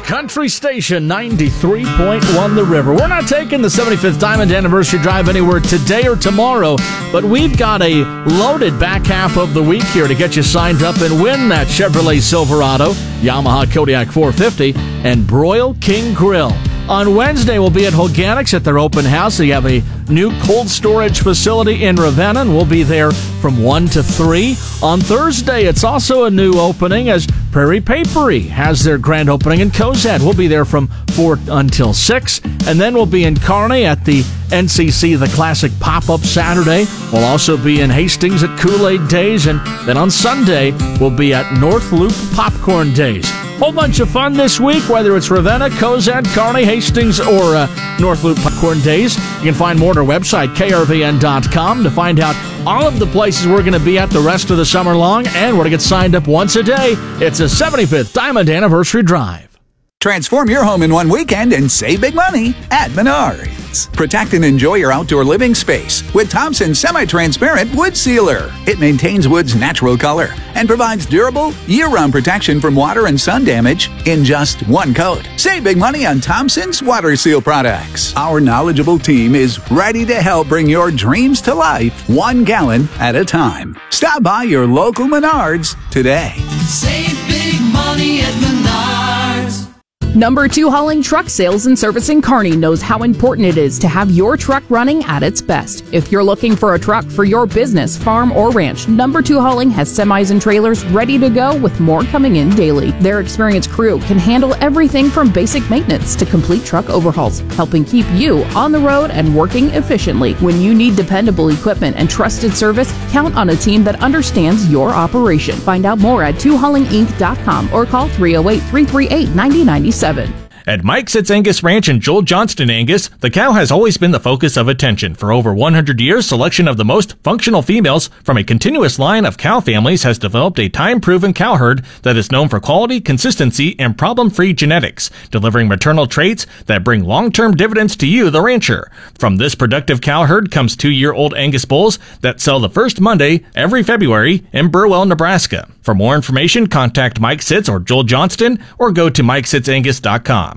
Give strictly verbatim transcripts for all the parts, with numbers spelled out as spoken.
Country Station ninety-three point one The River. We're not taking the seventy-fifth Diamond Anniversary Drive anywhere today or tomorrow, but we've got a loaded back half of the week here to get you signed up and win that Chevrolet Silverado, Yamaha Kodiak four fifty, and Broil King Grill. On Wednesday, we'll be at Holganics at their open house. They have a new cold storage facility in Ravenna, and we'll be there from one to three. On Thursday, it's also a new opening as Prairie Papery has their grand opening in Cozad. We'll be there from four until six. And then we'll be in Kearney at the N C C The Classic Pop-Up Saturday. We'll also be in Hastings at Kool-Aid Days. And then on Sunday, we'll be at North Loop Popcorn Days. Whole bunch of fun this week, whether it's Ravenna, Cozad, Kearney, Hastings, or uh, North Loop Popcorn Days. You can find more at our website, K R V N dot com, to find out all of the places we're going to be at the rest of the summer long, and where to get signed up once a day. It's a seventy-fifth Diamond Anniversary Drive. Transform your home in one weekend and save big money at Menards. Protect and enjoy your outdoor living space with Thompson Semi-Transparent Wood Sealer. It maintains wood's natural color and provides durable, year-round protection from water and sun damage in just one coat. Save big money on Thompson's Water Seal products. Our knowledgeable team is ready to help bring your dreams to life, one gallon at a time. Stop by your local Menards today. Save big money at Menards. Number two Hauling Truck Sales and Service in Kearney knows how important it is to have your truck running at its best. If you're looking for a truck for your business, farm, or ranch, Number two Hauling has semis and trailers ready to go with more coming in daily. Their experienced crew can handle everything from basic maintenance to complete truck overhauls, helping keep you on the road and working efficiently. When you need dependable equipment and trusted service, count on a team that understands your operation. Find out more at two hauling inc dot com or call three oh eight, three three eight, nine oh nine seven. At Mike Sitz Angus Ranch and Joel Johnston Angus, the cow has always been the focus of attention. For over one hundred years, selection of the most functional females from a continuous line of cow families has developed a time-proven cow herd that is known for quality, consistency, and problem-free genetics, delivering maternal traits that bring long-term dividends to you, the rancher. From this productive cow herd comes two-year-old Angus bulls that sell the first Monday every February in Burwell, Nebraska. For more information, contact Mike Sitz or Joel Johnston or go to mike sitz angus dot com.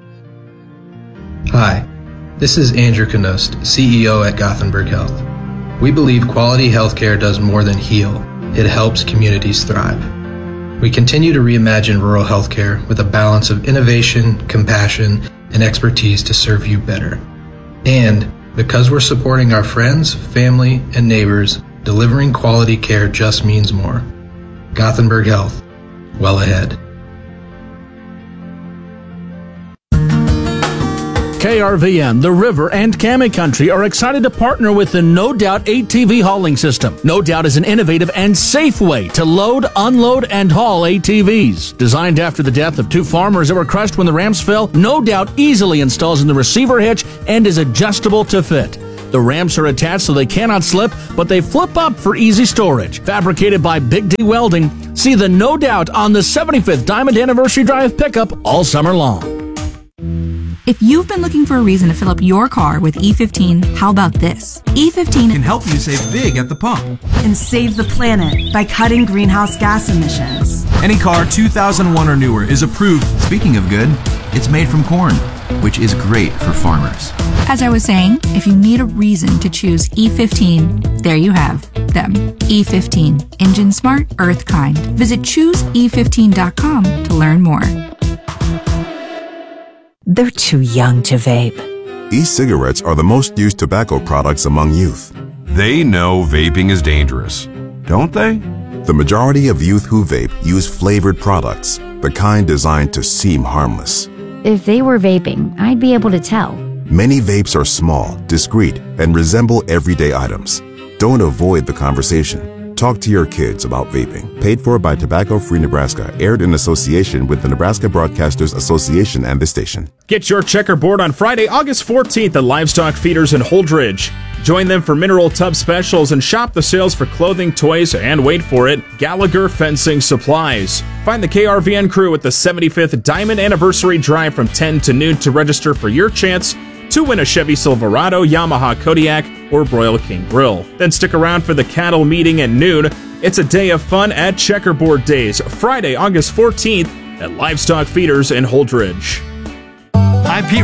Hi, this is Andrew Knost, C E O at Gothenburg Health. We believe quality healthcare does more than heal. It helps communities thrive. We continue to reimagine rural healthcare with a balance of innovation, compassion, and expertise to serve you better. And because we're supporting our friends, family, and neighbors, delivering quality care just means more. Gothenburg Health, well ahead. K R V N, The River, and Cami Country are excited to partner with the No Doubt A T V hauling system. No Doubt is an innovative and safe way to load, unload, and haul A T Vs. Designed after the death of two farmers that were crushed when the ramps fell, No Doubt easily installs in the receiver hitch and is adjustable to fit. The ramps are attached so they cannot slip, but they flip up for easy storage. Fabricated by Big D Welding, see the No Doubt on the seventy-fifth Diamond Anniversary Drive pickup all summer long. If you've been looking for a reason to fill up your car with E fifteen, how about this? E fifteen can help you save big at the pump and save the planet by cutting greenhouse gas emissions. Any car two thousand one or newer is approved. Speaking of good, it's made from corn, which is great for farmers. As I was saying, if you need a reason to choose E fifteen, there you have them. E fifteen. Engine smart, earth kind. Visit choose e fifteen dot com to learn more. They're too young to vape. E-cigarettes are the most used tobacco products among youth. They know vaping is dangerous, don't they? The majority of youth who vape use flavored products, the kind designed to seem harmless. If they were vaping, I'd be able to tell. Many vapes are small, discreet, and resemble everyday items. Don't avoid the conversation. Talk to your kids about vaping. Paid for by Tobacco Free Nebraska. Aired in association with the Nebraska Broadcasters Association and the station. Get your checkerboard on Friday, August fourteenth at Livestock Feeders in Holdridge. Join them for mineral tub specials and shop the sales for clothing, toys, and wait for it, Gallagher Fencing Supplies. Find the K R V N crew at the seventy-fifth Diamond Anniversary Drive from ten to noon to register for your chance to win a Chevy Silverado, Yamaha Kodiak, or Broil King Grill. Then stick around for the cattle meeting at noon. It's a day of fun at Checkerboard Days, Friday, August fourteenth at Livestock Feeders in Holdridge. I'm Pete